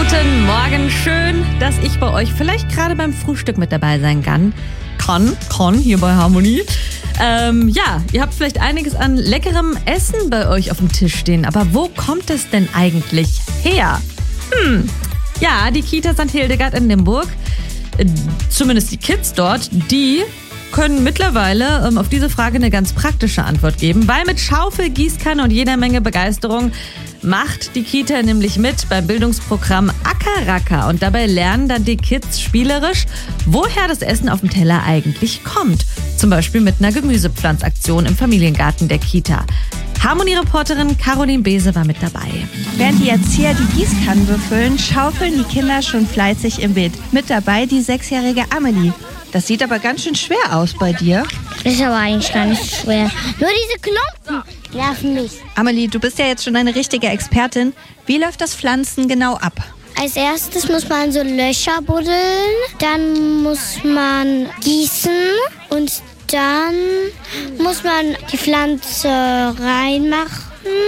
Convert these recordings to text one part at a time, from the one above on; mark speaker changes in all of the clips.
Speaker 1: Guten Morgen, schön, dass ich bei euch vielleicht gerade beim Frühstück mit dabei sein kann, hier bei Harmonie. Ihr habt vielleicht einiges an leckerem Essen bei euch auf dem Tisch stehen, aber wo kommt es denn eigentlich her? Ja, die Kita St. Hildegard in Limburg, zumindest die Kids dort, die können mittlerweile auf diese Frage eine ganz praktische Antwort geben, weil mit Schaufel, Gießkanne und jeder Menge Begeisterung macht die Kita nämlich mit beim Bildungsprogramm Acker-Racker. Und dabei lernen dann die Kids spielerisch, woher das Essen auf dem Teller eigentlich kommt. Zum Beispiel mit einer Gemüsepflanzaktion im Familiengarten der Kita. Harmonie-Reporterin Caroline Beese war mit dabei.
Speaker 2: Während die Erzieher die Gießkannen befüllen, schaufeln die Kinder schon fleißig im Beet. Mit dabei die 6-jährige Amelie. Das sieht aber ganz schön schwer aus bei dir.
Speaker 3: Ist aber eigentlich gar nicht schwer. Nur diese Klumpen nerven mich.
Speaker 2: Amelie, du bist ja jetzt schon eine richtige Expertin. Wie läuft das Pflanzen genau ab?
Speaker 3: Als erstes muss man so Löcher buddeln, dann muss man gießen und dann muss man die Pflanze reinmachen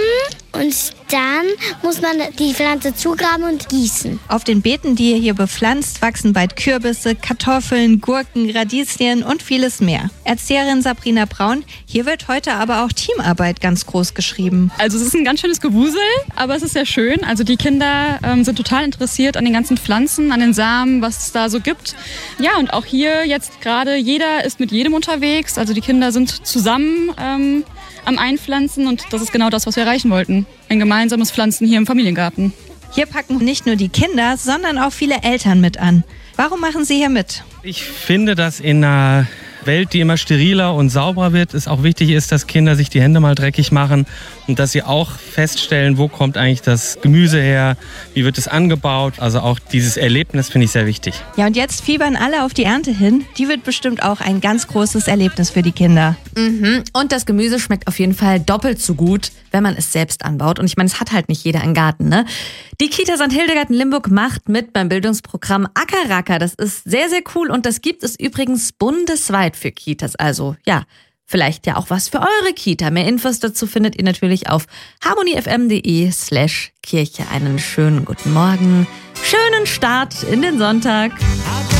Speaker 3: und dann muss man die Pflanze zugraben und gießen.
Speaker 2: Auf den Beeten, die ihr hier bepflanzt, wachsen bald Kürbisse, Kartoffeln, Gurken, Radieschen und vieles mehr. Erzieherin Sabrina Braun, hier wird heute aber auch Teamarbeit ganz groß geschrieben.
Speaker 4: Also es ist ein ganz schönes Gewusel, aber es ist sehr schön. Also die Kinder sind total interessiert an den ganzen Pflanzen, an den Samen, was es da so gibt. Ja, und auch hier jetzt gerade, jeder ist mit jedem unterwegs. Also die Kinder sind zusammen am Einpflanzen und das ist genau das, was wir erreichen wollten. Ein gemeinsames Pflanzen hier im Familiengarten.
Speaker 2: Hier packen nicht nur die Kinder, sondern auch viele Eltern mit an. Warum machen Sie hier mit?
Speaker 5: Ich finde, dass in einer Welt, die immer steriler und sauberer wird, es auch wichtig ist, dass Kinder sich die Hände mal dreckig machen und dass sie auch feststellen, wo kommt eigentlich das Gemüse her, wie wird es angebaut. Also auch dieses Erlebnis finde ich sehr wichtig.
Speaker 2: Ja, und jetzt fiebern alle auf die Ernte hin. Die wird bestimmt auch ein ganz großes Erlebnis für die Kinder.
Speaker 1: Und das Gemüse schmeckt auf jeden Fall doppelt so gut, wenn man es selbst anbaut. Und ich meine, es hat halt nicht jeder einen Garten, ne? Die Kita St. Hildegard in Limburg macht mit beim Bildungsprogramm Acker-Racker. Das ist sehr, sehr cool und das gibt es übrigens bundesweit für Kitas. Also ja, vielleicht ja auch was für eure Kita. Mehr Infos dazu findet ihr natürlich auf harmoniefm.de/Kirche. Einen schönen guten Morgen, schönen Start in den Sonntag.